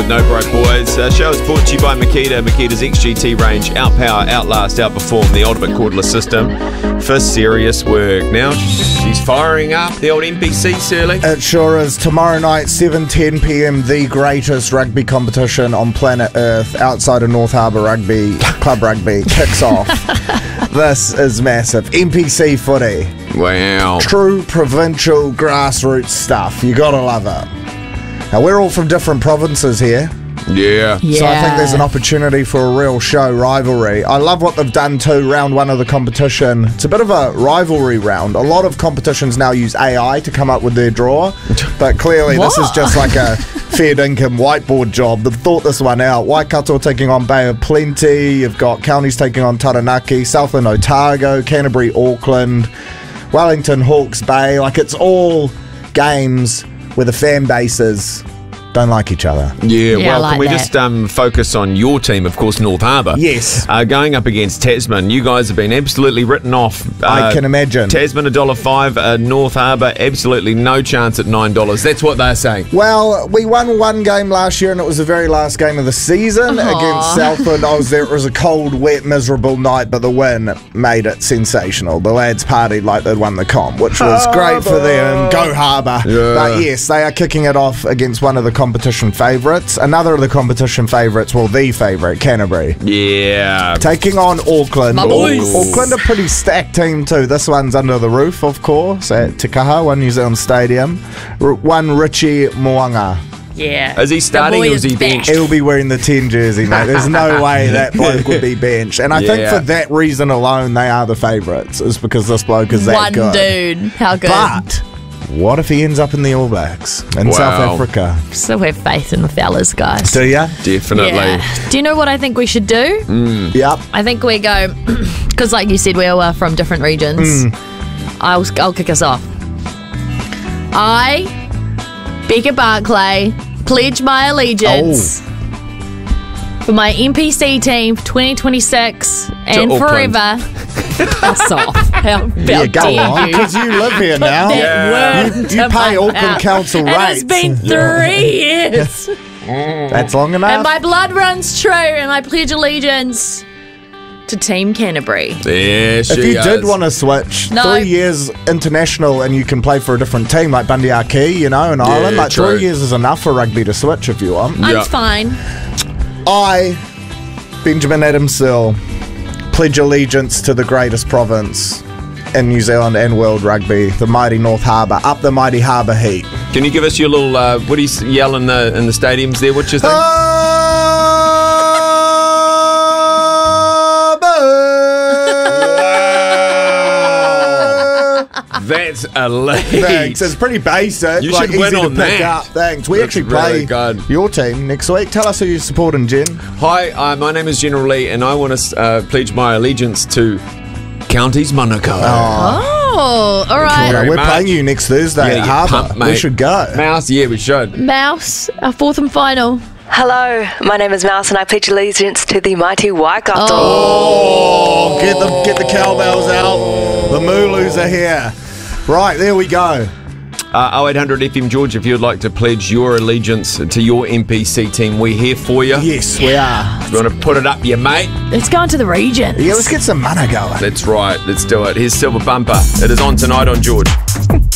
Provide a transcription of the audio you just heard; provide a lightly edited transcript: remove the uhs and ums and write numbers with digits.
No Broke Boys. Show is brought to you by Makita. Makita's XGT range. Outpower, outlast, outperform the ultimate cordless system for serious work. Now, she's firing up the old NPC, Shirley. It sure is. Tomorrow night, 7:10 p.m, the greatest rugby competition on planet Earth outside of North Harbour Rugby, Club Rugby, kicks off. This is massive. NPC footy. Wow. True provincial grassroots stuff. You gotta love it. Now, we're all from different provinces here. Yeah. So I think there's an opportunity for a real show rivalry. I love what they've done too, round one of the competition. It's a bit of a rivalry round. A lot of competitions now use AI to come up with their draw, but clearly this is just like a fair dinkum whiteboard job. They've thought this one out. Waikato taking on Bay of Plenty. You've got counties taking on Taranaki, Southland Otago, Canterbury Auckland, Wellington Hawke's Bay. Like, it's all games where the fan bases don't like each other. Yeah, Yeah, well, I can we like just focus on your team, of course, North Harbour? Yes. Going up against Tasman. You guys have been absolutely written off. I can imagine. Tasman $1.05, North Harbour absolutely no chance at $9. That's what they're saying. Well, we won one game last year, and it was the very last game of the season against Southland. I was there. It was a cold, wet, miserable night, but the win made it sensational. The lads partied like they'd won the comp, which was great for them. Go Harbour. Yeah. But yes, they are kicking it off against one of the competition favourites. Another of the competition favourites, well, the favourite, Canterbury. Yeah. Taking on Auckland. My boys. Auckland, a pretty stacked team too. This one's under the roof, of course, at Te Kaha, One New Zealand Stadium. One Richie Moanga. Yeah. Is he starting The boy or is he benched? He'll be wearing the 10 jersey, mate. There's no way that bloke would be benched. And I think Yeah. for that reason alone, they are the favourites, is because this bloke is that One good. dude. How good. But what if he ends up in the All Blacks in South Africa? Still have faith in the fellas, guys. Do ya? Definitely. Yeah. Do you know what I think we should do? Yep. I think we go, because like you said, we all are from different regions. I'll kick us off. I, Becca Barclay, pledge my allegiance for my NPC team for 2026 and Auckland. forever. That's off. How Yeah, go dare on, you? because you live here now. That word You into pay my Auckland mouth. Council And rates. it's been 3 years. That's long enough. And my blood runs true, and I pledge allegiance to Team Canterbury. Yeah, she If you did is. want to switch, No. 3 years international and you can play for a different team like Bundy Aki, you know, in Ireland. Like true. 3 years is enough for rugby to switch if you want. I'm Yeah. fine. I, Benjamin Adams-Sill, pledge allegiance to the greatest province in New Zealand and world rugby, the mighty North Harbour, up the mighty Harbour Heat. Can you give us your little, what do you yell in the stadiums there? What's your thing? That's elite. Thanks. It's pretty basic. You like, should win easy on to pick that. up. Thanks. We That's actually play really good. your team next week. Tell us who you're supporting, Jen. Hi, my name is General Lee, and I want to pledge my allegiance to Counties Manukau. Oh, all right. Very We're much. playing you next Thursday Yeah, at get Harbour. pumped, We mate. should go. Mouse, yeah, we should. Mouse, our fourth and final. Hello, my name is Mouse and I pledge allegiance to the mighty Waikato. Oh, get the cowbells out. The Moolus are here. Right, there we go. 0800 FM George, if you'd like to pledge your allegiance to your NPC team, we're here for you. Yes, we are. You want to put it up, you mate? Let's go into the regions. Yeah, let's get some money going. That's right. Let's do it. Here's Silver Bumper. It is on tonight on George.